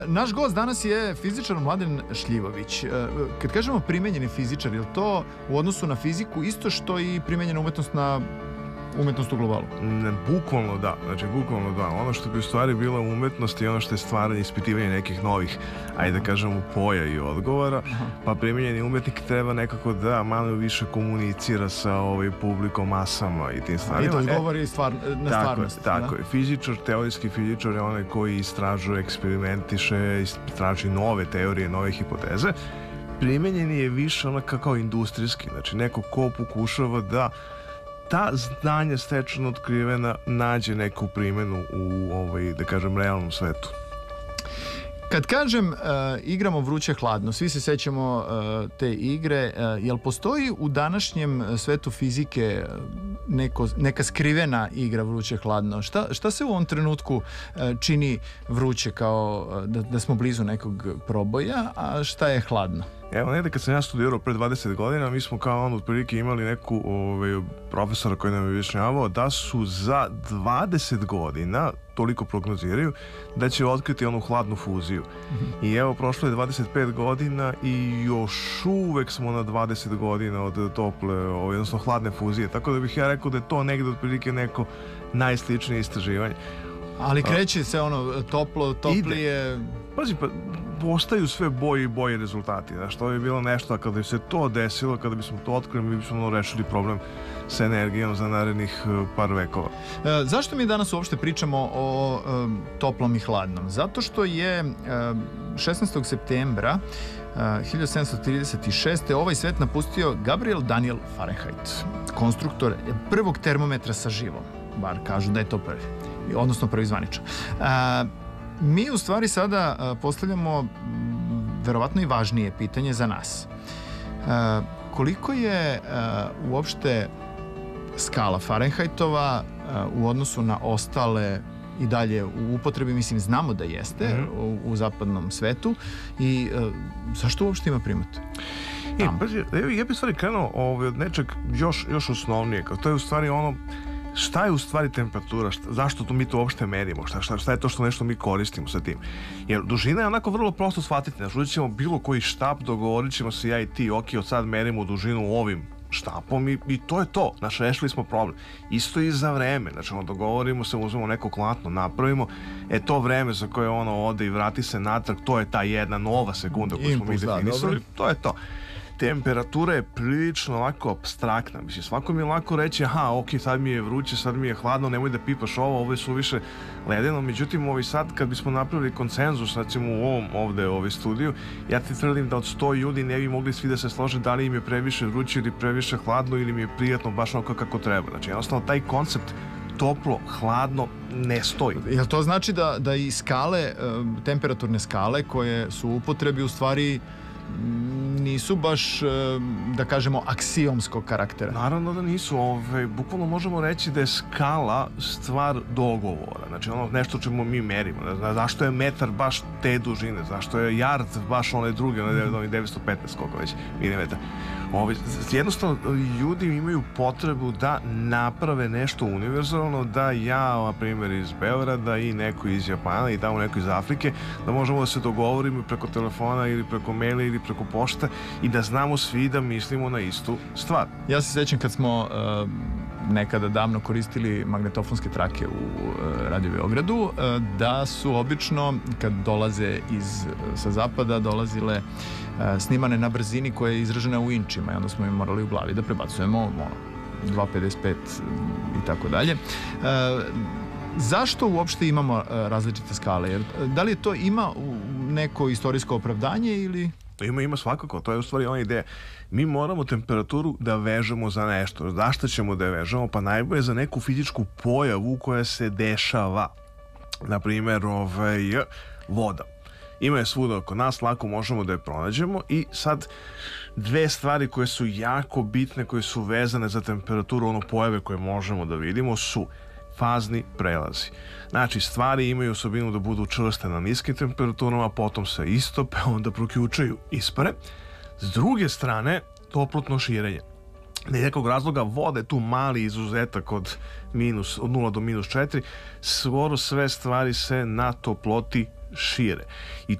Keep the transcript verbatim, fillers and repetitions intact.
Naš gost danas je fizičar Mladen Šljivović. Kad kažemo primenjeni fizičar, je li to u odnosu na fiziku isto što i primenjena umetnost na umetnost u globalu? Ne, bukvalno da, znači bukvalno da. Ono što bi u stvari bila umetnost i ono što je stvaranje, ispitivanje nekih novih, ajde da kažemo, poja i odgovora. Aha. Pa primenjeni umetnik treba nekako da malo više komunicira sa ovaj publikom, masama i tim stvarima. I da odgovori stvar, na tako stvarnost. Tako je. Fizičar, teorijski fizičar je onaj koji istražuje, eksperimentiše, istraži nove teorije, nove hipoteze. Primenjeni je više onako kao industrijski, znači neko ko pokušava da ta znanja stečena, otkrivena, nađe neku primjenu u, ovaj, da kažem, realnom svetu. Kad kažem uh, igramo vruće hladno, svi se sećamo uh, te igre, uh, jel postoji u današnjem svetu fizike neko, neka skrivena igra vruće hladno? Šta, šta se u ovom trenutku uh, čini vruće, kao uh, da, da smo blizu nekog proboja, a šta je hladno? Evo, negde kad sam ja studirao pre dvadeset godina, mi smo kao on otprilike imali neku ovaj, profesora koji nam je objašnjavao da su za dvadeset godina, toliko prognoziraju, da će otkriti onu hladnu fuziju. Mm-hmm. I evo, prošlo je dvadeset pet godina i još uvek smo na dvadeset godina od tople, ovaj, odnosno hladne fuzije. Tako da bih ja rekao da je to negde otprilike neko najsličnije istraživanje. Ali kreće se ono toplo, toplije... Ide. Pazi, pa postaju sve bolji i bolji rezultati. Znaš, to je bilo nešto, a kada bi se to desilo, kada bismo to otkrili, mi bismo rešili problem sa energijom za narednih par vekova. E, zašto mi danas uopšte pričamo o e, toplom i hladnom? Zato što je e, šesnaestog septembra e, hiljadu sedamsto trideset šeste. ovaj svet napustio Gabriel Daniel Fahrenheit, konstruktor prvog termometra sa živom. Bar kažu da je to prvi, odnosno prvi zvaničan. E, Mi u stvari sada uh, postavljamo m, verovatno i važnije pitanje za nas. Uh, koliko je uh, uopšte skala Fahrenheitova uh, u odnosu na ostale i dalje u upotrebi, mislim, znamo da jeste mm-hmm. u, u zapadnom svetu, i uh, zašto uopšte ima primat? E, pa, ja bih stvari krenuo ovaj, od nečeg još, još osnovnije. To je u stvari ono, šta je u stvari temperatura, šta, zašto to mi to uopšte merimo, šta, šta, šta je to što nešto mi koristimo sa tim. Jer dužina je onako vrlo prosto shvatiti, znači uzet ćemo bilo koji štap, dogovorit ćemo se ja i ti, ok, od sad merimo dužinu ovim štapom i, i to je to, znači rešili smo problem. Isto i za vreme, znači ono, dogovorimo se, uzmemo neko klatno, napravimo, e to vreme za koje ono ode i vrati se natrag, to je ta jedna nova sekunda koju smo mi definisali, da, to je to. Temperatura je prilično lako apstraktna. Mislim, svako mi je lako reći, aha, ok, sad mi je vruće, sad mi je hladno, nemoj da pipaš ovo, ovo je suviše ledeno. Međutim, ovaj sad, kad bismo napravili konsenzus, recimo u ovom ovde ovaj studiju, ja ti tvrdim da od sto ljudi ne bi mogli svi da se slože da li im je previše vruće ili previše hladno ili im je prijatno baš onako kako treba. Znači, jednostavno, taj koncept toplo, hladno ne stoji. Jel to znači da, da i skale, temperaturne skale koje su u upotrebi u stvari nisu baš, da kažemo, aksiomskog karaktera? Naravno da nisu. Ove, bukvalno možemo reći da je skala stvar dogovora. Znači ono nešto čemu mi merimo. Zašto je metar baš te dužine? Zašto je yard baš one druge, one devetsto petnaest koliko već milimetara? Ove, jednostavno, ljudi imaju potrebu da naprave nešto univerzalno, da ja, na primjer, iz Beograda i neko iz Japana i tamo neko iz Afrike, da možemo da se dogovorimo preko telefona ili preko maila ili preko pošte i da znamo svi da mislimo na istu stvar. Ja se sećam kad smo uh, nekada davno koristili magnetofonske trake u uh, Radio Beogradu, uh, da su obično, kad dolaze iz, sa zapada, dolazile uh, snimane na brzini koja je izražena u inčima i onda smo im morali u glavi da prebacujemo ono, dva pedeset pet i tako dalje. Uh, Zašto uopšte imamo uh, različite skale? Jer, da li to ima neko istorijsko opravdanje ili... Ima, ima svakako, to je u stvari ona ideja. Mi moramo temperaturu da vežemo za nešto. Zašto ćemo da je vežemo? Pa najbolje za neku fizičku pojavu koja se dešava. Naprimjer, ovaj, voda. Ima je svuda oko nas, lako možemo da je pronađemo i sad dve stvari koje su jako bitne, koje su vezane za temperaturu, ono pojave koje možemo da vidimo su fazni prelazi. Znači, stvari imaju osobinu da budu čvrste na niskim temperaturama, potom se istope, onda proključaju, ispare. S druge strane, toplotno širenje. Iz nekog razloga voda je tu mali izuzetak od, minus, od nula do minus četiri. Skoro sve stvari se na toploti šire. I